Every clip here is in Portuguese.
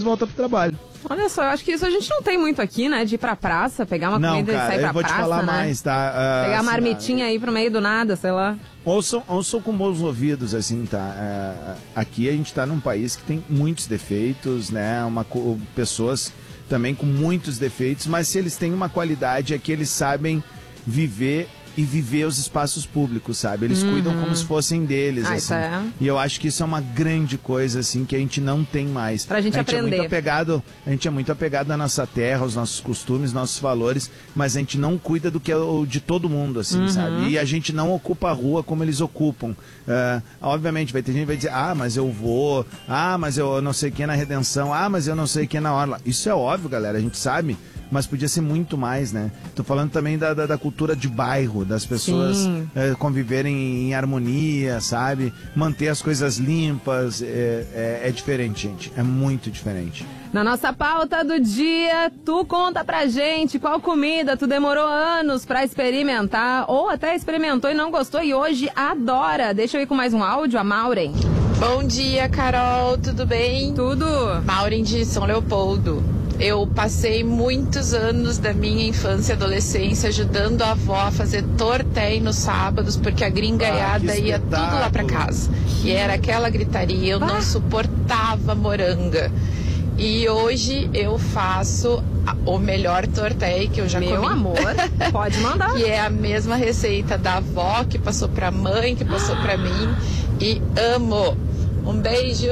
volta pro trabalho. Olha só, eu acho que isso a gente não tem muito aqui, né? De ir pra praça, pegar uma comida e sair pra praça, né? Não, cara, eu vou te falar mais, tá? Pegar uma marmitinha aí pro meio do nada, sei lá. Ouçam com bons ouvidos, assim, tá? Aqui a gente tá num país que tem muitos defeitos, né? Pessoas também com muitos defeitos, mas se eles têm uma qualidade é que eles sabem viver e viver os espaços públicos, sabe? Eles cuidam como se fossem deles, assim. E eu acho que isso é uma grande coisa, assim, que a gente não tem mais. Pra gente aprender. A gente é muito apegado à nossa terra, aos nossos costumes, nossos valores, mas a gente não cuida do que é de todo mundo, assim, sabe? E a gente não ocupa a rua como eles ocupam. Obviamente, vai ter gente que vai dizer, mas eu vou, mas eu não sei o que na Redenção, mas eu não sei o que na Orla. Isso é óbvio, galera, a gente sabe. Mas podia ser muito mais, né? Tô falando também da cultura de bairro, das pessoas conviverem em harmonia, sabe? Manter as coisas limpas, é diferente, gente. É muito diferente. Na nossa pauta do dia, tu conta pra gente qual comida tu demorou anos pra experimentar, ou até experimentou e não gostou e hoje adora. Deixa eu ir com mais um áudio, a Maureen. Bom dia, Carol, tudo bem? Tudo. Maureen de São Leopoldo. Eu passei muitos anos da minha infância e adolescência ajudando a avó a fazer tortéi nos sábados, porque a gringaiada ia tudo lá pra casa. E era aquela gritaria, eu não suportava moranga. E hoje eu faço o melhor tortéi que eu já comi. Meu amor, pode mandar. Que é a mesma receita da avó, que passou pra mãe, que passou pra mim. E amo. Um beijo!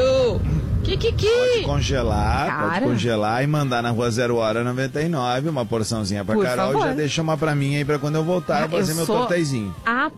Pode congelar e mandar na Rua 0 Hora 99, uma porçãozinha pra Carol. Favor. E já deixa uma pra mim aí pra quando eu voltar fazer meu tortéizinho.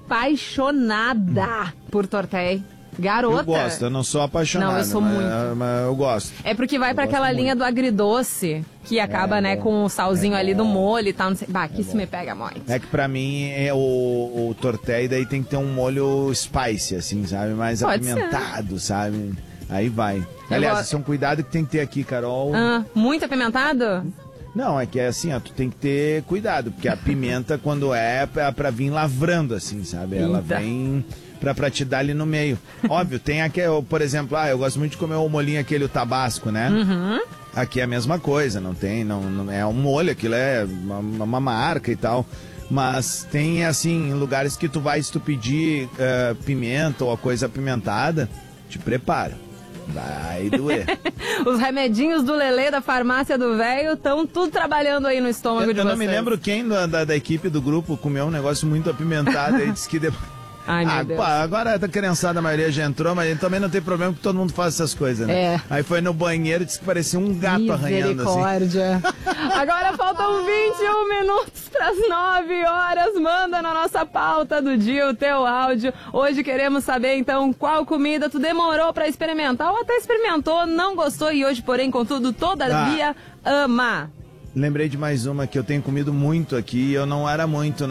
Apaixonada por tortéi. Garota. Eu gosto, eu não sou apaixonado. Não, eu sou muito. Mas eu gosto. É porque vai pra aquela linha do agridoce, que acaba, né, com o salzinho ali do molho e tal. Não sei. Aqui se me pega muito. É que pra mim, o tortéi daí tem que ter um molho spicy, assim, sabe? Mais apimentado, sabe? Aí vai. Aliás, esse é um cuidado que tem que ter aqui, Carol. Muito apimentado? Não, é que é assim, tu tem que ter cuidado, porque a pimenta, quando é pra vir lavrando, assim, sabe? Ela vem pra te dar ali no meio. Óbvio, tem aqui, por exemplo, eu gosto muito de comer o molhinho aquele, o tabasco, né? Aqui é a mesma coisa, não é um molho, aquilo é uma marca e tal. Mas tem, assim, lugares que tu pedir pimenta ou a coisa apimentada, te prepara. Vai doer. Os remedinhos do Lelê da farmácia do velho estão tudo trabalhando aí no estômago de vocês. Eu não me lembro quem da equipe do grupo comeu um negócio muito apimentado e disse que depois... Ai, meu Deus. Agora a criançada, a maioria já entrou, mas também não tem problema que todo mundo faz essas coisas, né? Aí foi no banheiro e disse que parecia um gato arranhando assim. Misericórdia. Agora faltam 21 minutos para as 9 horas. Manda na nossa pauta do dia o teu áudio. Hoje queremos saber, então, qual comida tu demorou para experimentar ou até experimentou, não gostou e hoje, porém, contudo, todavia, ama. Lembrei de mais uma que eu tenho comido muito aqui. Eu não era muito,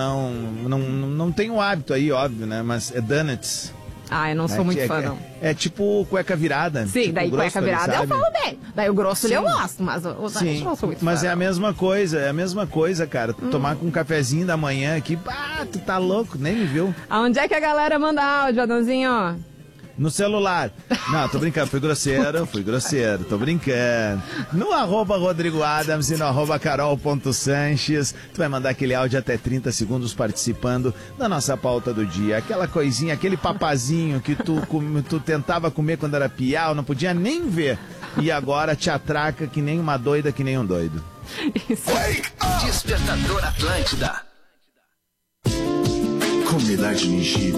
não tenho hábito aí, óbvio, né? Mas é donuts. Eu não sou muito fã, não. É tipo cueca virada. Sim, tipo daí cueca virada eu falo bem. Daí o grosso eu gosto, mas o donuts eu não sou muito fã. Mas é a mesma coisa, cara. Tomar com um cafezinho da manhã aqui, tu tá louco, nem me viu. Aonde é que a galera manda áudio, Adãozinho? No celular. Não, tô brincando, fui grosseiro, tô brincando. No @Rodrigo Adams e no @Carol.Sanches. Tu vai mandar aquele áudio até 30 segundos participando da nossa pauta do dia. Aquela coisinha, aquele papazinho que tu tentava comer quando era piau, não podia nem ver. E agora te atraca que nem uma doida, que nem um doido. Isso. Despertador Atlântida. Comunidade Ninji.